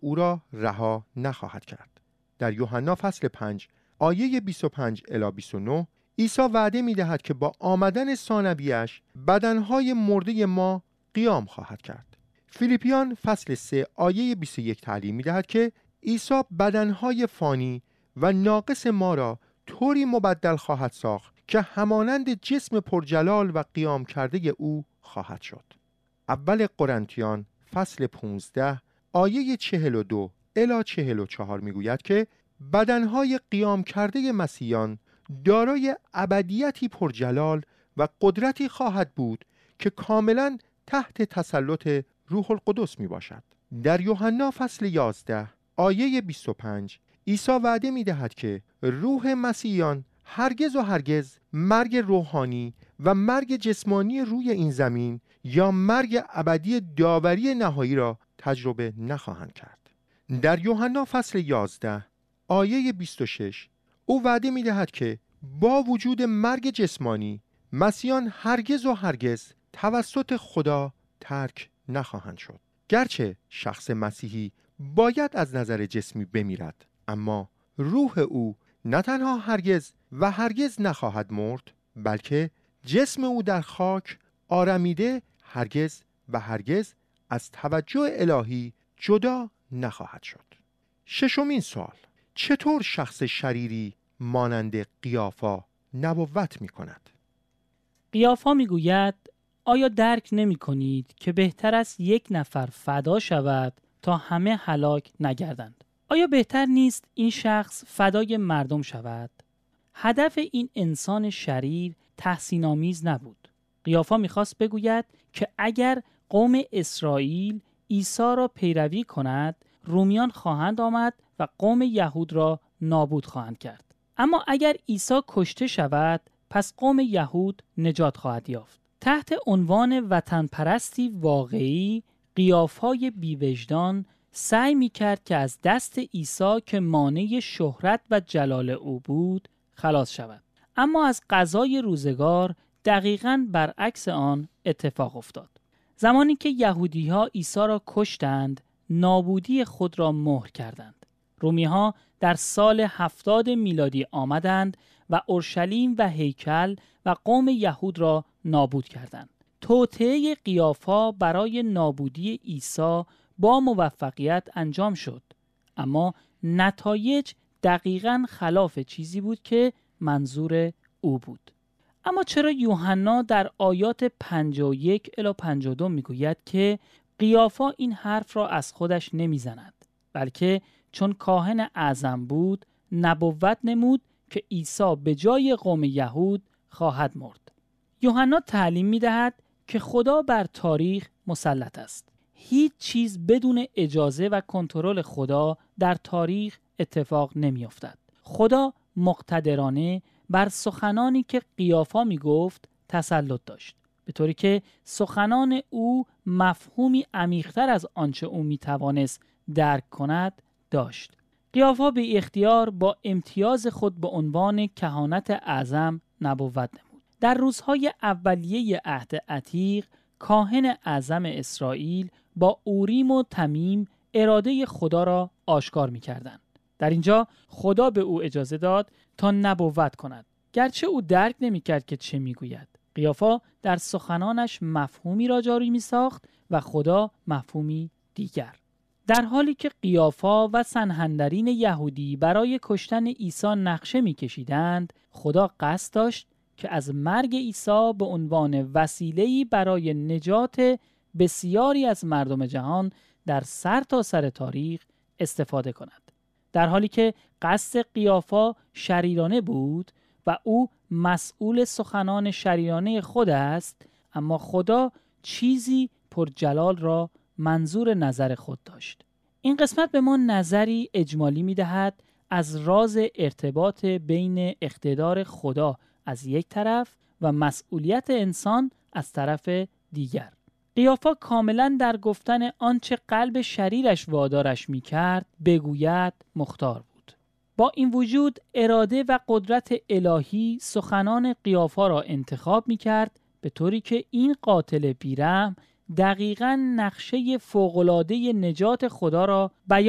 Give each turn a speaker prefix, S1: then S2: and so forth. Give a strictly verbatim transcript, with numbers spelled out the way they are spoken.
S1: او را رها نخواهد کرد. در یوحنا فصل پنج آیه بیست و پنج الی بیست و نه عیسی وعده می دهد که با آمدن ثانویش بدنهای مرده ما قیام خواهد کرد. فیلیپیان فصل سه آیه بیست و یک تعلیم می دهد که عیسی بدنهای فانی و ناقص ما را طوری مبدل خواهد ساخت که همانند جسم پرجلال و قیام کرده او خواهد شد. اول قرنتیان فصل پانزده آیه چهل و دو الی چهل و چهار می گوید که بدنهای قیام کرده مسیحیان دارای ابدیتی پرجلال و قدرتی خواهد بود که کاملا تحت تسلط روح القدس می باشد. در یوحنا فصل یازده آیه بیست و پنج عیسی وعده می دهد که روح مسیحیان هرگز و هرگز مرگ روحانی و مرگ جسمانی روی این زمین یا مرگ ابدی داوری نهایی را تجربه نخواهند کرد. در یوحنا فصل یازده آیه بیست و شش او وعده می دهد که با وجود مرگ جسمانی مسیحیان هرگز و هرگز توسط خدا ترک نخواهند شد. گرچه شخص مسیحی باید از نظر جسمی بمیرد، اما روح او نه تنها هرگز و هرگز نخواهد مرد، بلکه جسم او در خاک آرمیده هرگز و هرگز از توجه الهی جدا نخواهد شد. ششمین سوال: چطور شخص شریری مانند قیافا نبوت می کند؟
S2: قیافا می گوید آیا درک نمی کنید که بهتر است یک نفر فدا شود تا همه هلاک نگردند؟ آیا بهتر نیست این شخص فدای مردم شود؟ هدف این انسان شریر تحسین آمیز نبود. قیافا می‌خواست بگوید که اگر قوم اسرائیل عیسی را پیروی کند، رومیان خواهند آمد و قوم یهود را نابود خواهند کرد. اما اگر عیسی کشته شود، پس قوم یهود نجات خواهد یافت. تحت عنوان وطن پرستی واقعی، قیافای بی‌وجدان سعی می‌کرد که از دست عیسی که مانع شهرت و جلال او بود خلاص شود. اما از قضای روزگار دقیقاً برعکس آن اتفاق افتاد. زمانی که یهودی‌ها عیسی را کشتند، نابودی خود را مهر کردند. رومی‌ها در سال هفتاد میلادی آمدند و اورشلیم و هیکل و قوم یهود را نابود کردند. توطئه قیافا برای نابودی عیسی با موفقیت انجام شد، اما نتایج دقیقاً خلاف چیزی بود که منظور او بود. اما چرا یوحنا در آیات پنجاه و یک الی پنجاه و دو میگوید که قیافا این حرف را از خودش نمیزند، بلکه چون کاهن اعظم بود نبوت نمود که عیسی به جای قوم یهود خواهد مرد؟ یوحنا تعلیم میدهد که خدا بر تاریخ مسلط است. هیچ چیز بدون اجازه و کنترل خدا در تاریخ اتفاق نمیافتد. خدا مقتدرانه بر سخنانی که قیافا می گفت تسلط داشت، به طوری که سخنان او مفهومی عمیق‌تر از آنچه او می توانست درک کند داشت. قیافا به اختیار با امتیاز خود به عنوان کهانت اعظم نبوت نمود. در روزهای اولیه عهد عتیق کاهن اعظم اسرائیل با اوریم و تمیم اراده خدا را آشکار می کردند. در اینجا خدا به او اجازه داد تا نبوت کند، گرچه او درک نمی کرد که چه می گوید. قیافا در سخنانش مفهومی را جاری می ساخت و خدا مفهومی دیگر. در حالی که قیافا و سنهندرین یهودی برای کشتن عیسی نقشه می کشیدند، خدا قصد داشت که از مرگ عیسی به عنوان وسیله‌ای برای نجات بسیاری از مردم جهان در سر تا سر تاریخ استفاده کند. در حالی که قصد قیافا شریرانه بود و او مسئول سخنان شریرانه خود است، اما خدا چیزی پرجلال را منظور نظر خود داشت. این قسمت به ما نظری اجمالی می دهد از راز ارتباط بین اقتدار خدا از یک طرف و مسئولیت انسان از طرف دیگر. قیافا کاملا در گفتن آنچه قلب شریرش وادارش می کرد بگوید مختار بود. با این وجود اراده و قدرت الهی سخنان قیافا را انتخاب می کرد، به طوری که این قاتل بیرحم دقیقاً نقشه فوق‌العاده نجات خدا را بیان